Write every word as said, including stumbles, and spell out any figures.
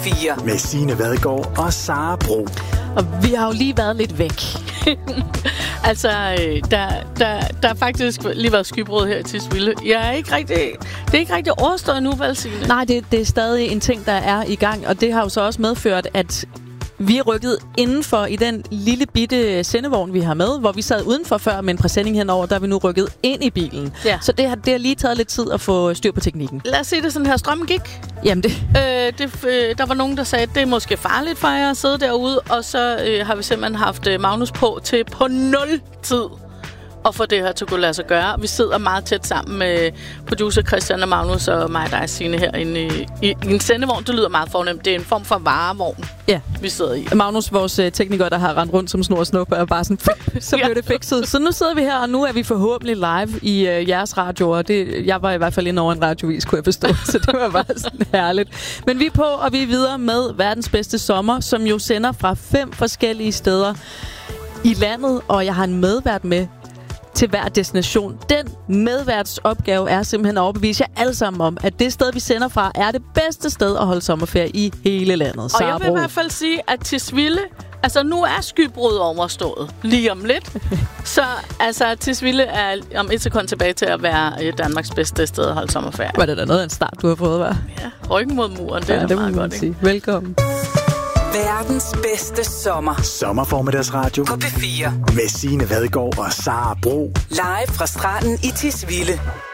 fire. Med Signe Vadgaard og Sara Bro. Og vi har jo lige været lidt væk. altså, der, der, der er faktisk lige været skybrud her i Tisvilde. Jeg er ikke rigtig, det er ikke rigtig overstået nu, vel, Signe? Nej, det, det er stadig en ting, der er i gang. Og det har jo så også medført, at vi er rykket indenfor i den lille bitte sendevogn, vi har med, hvor vi sad udenfor før med en præsending henover, der er vi nu rykket ind i bilen. Ja. Så det har, det har lige taget lidt tid at få styr på teknikken. Lad os se det sådan her. Strømmen gik. Jamen det. Øh, det øh, der var nogen, der sagde, at det er måske farligt for jer at sidde derude, og så øh, har vi simpelthen haft øh, Magnus på til på nul tid og få det her til at kunne lade sig gøre. Vi sidder meget tæt sammen med producer Christian og Magnus og mig og dig, Signe, herinde i, i, i en sendevogn. Det lyder meget fornemt. Det er en form for varevogn, ja, vi sidder i. Magnus, vores uh, tekniker, der har rendt rundt som snor og snup, er bare sådan, så blev ja. det fikset. Så nu sidder vi her, og nu er vi forhåbentlig live i uh, jeres radio, og det, jeg var i hvert fald inde over en radiovis, kunne jeg forstå, så det var bare sådan herligt. Men vi er på, og vi er videre med verdens bedste sommer, som jo sender fra fem forskellige steder i landet, og jeg har en medvært med til hver destination. Den medværts opgave er simpelthen at overbevise jer alle sammen om, at det sted, vi sender fra, er det bedste sted at holde sommerferie i hele landet. Og jeg vil i hvert fald sige, at Tisvilde, altså nu er skybrud overstået lige om lidt. Så altså Tisvilde er om et sekund tilbage til at være Danmarks bedste sted at holde sommerferie. Var det da noget af en start, du har fået, var? Ja, ryggen mod muren, det ja, er det meget må godt, sige. Ikke? Velkommen. Verdens bedste sommer. Sommerformiddagsradio På P fire. med Signe Vadgaard og Sara Bro. Live fra stranden i Tisvilde.